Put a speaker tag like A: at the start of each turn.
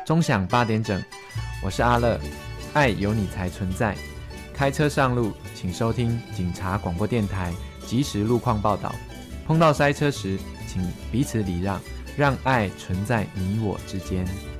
A: 钟响8点整，我是阿乐，爱有你才存在。开车上路，请收听警察广播电台即时路况报道。碰到塞车时，请彼此礼让，让爱存在你我之间。